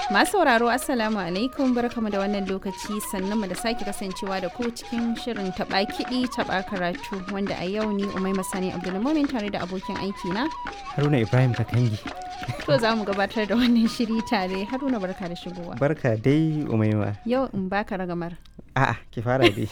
Masu sauraro Assalamu alaikum barkamu da wannan lokaci sannan mu da sake kasancewa da ku cikin shirin taɓa kiɗi taɓa karatu wanda a yau ni Umaima Sani Abdulmumin tare da abokin aiki na Haruna Ibrahim Kakangi. To za mu gabatar da wannan shiri tare. Haruna barka da shigowa. Barka dai Umaima. Yau in baka ragamar. A'a ki fara dai.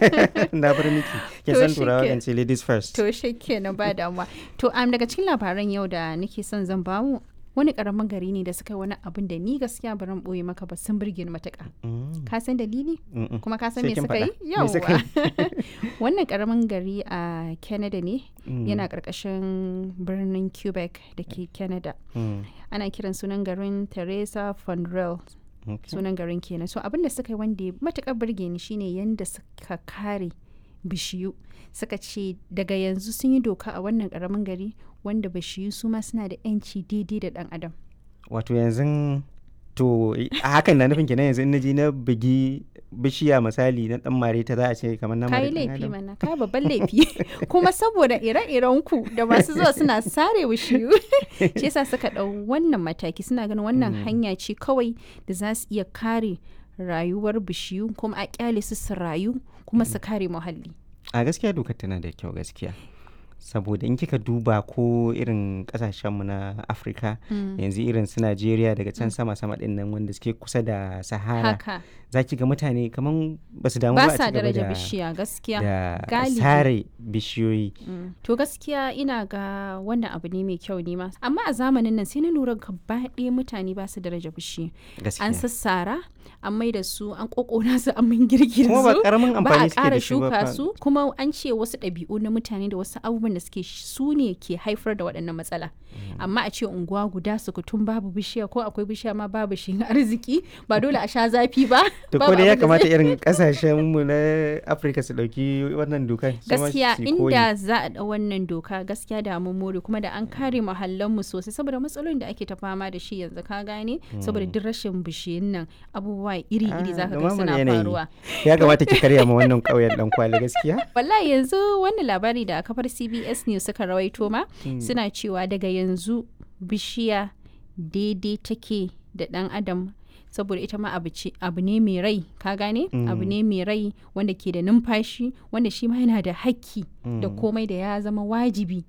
Na bar miki. Ke san turawa kan ce ladies first. To shikenan ba damuwa. To daga cikin labaran yau da nake son zan bamu wani karamin gari ne da suka yi wani abin da ni gaskiya baran boye maka ba sun burge ni matuƙa. Ka san dalili? Kuma ka san me suka yi? Yawwa. Wannan karamin gari a Canada ne yana ƙarƙashin birnin Quebec da ke Canada. Ana kiran sunan garin Teresa Fondrel. Sunan garin kenan. So abin da suka yi wanda ya matuƙar burge ni shine yanda suka kare bishiyu. Suka ce daga yanzu sun yi doka a wannan karamin gari wanda bishiyu su ma suna da 'yanci daidai da dan adam. Wato yanzu to hakan na nufin kenan yanzu in naji na bugi bishiya misali na dan mare ta za a ce kamar na mare kai laifi mana ka babban laifi kuma saboda ire-iren ku da masu zuwa suna sare bishiyu shi yasa suka dau wannan mataki suna ganin wannan hanya ce kawai da za su iya kare rayuwar bishiyu kuma a kyale su rayu kuma su kare muhalli. A gaskiya dokar tana da kyau gaskiya. Saboda in kika duba ko irin kasashenmu na Afirka yanzu irin su Najeriya daga can sama-sama din nan wanda suke kusa da Sahara za ki ga mutane kaman ba su damu ba a ci gaba da bishiya gaskiya da sare bishiyoyi. To gaskiya ina ga wannan abu ne mai kyau ne ma amma a zamanin nan sai na lura gaba ɗaya mutane ba su daraja bishiya. An sassara an mai da su an kokona su an min girgir su ba karamin amfani suke da shi ba su kuma an ce wasu ɗabi'u na mutane da wasu abubuwan da suke su ne ke haifar da waɗannan matsala amma a ce unguwa guda sukutun babu bishiya ko akwai bishiya ma babu shi arziki ba dole a sha zafi ba. To ko da ya kamata irin kasashen mu na Afirka su dauki wannan doka gaskiya inda za a da wannan doka gaskiya da mun more kuma da an kare muhallan mu sosai saboda matsalolin da ake ta fama da shi yanzu ka gane saboda duk rashin bishiyun nan abubuwa iri-iri zaka ga suna faruwa. Ya kamata ki karya ma wannan kauyen dan kwali gaskiya. Wallahi yanzu wannan labari da kafar CBS News suka rawaito ma suna cewa daga yanzu bishiya daidai take da dan adam saboda ita ma abu ne mai rai ka gane abu ne mai rai wanda ke da numfashi wanda shi ma yana da hakki da komai da ya zama wajibi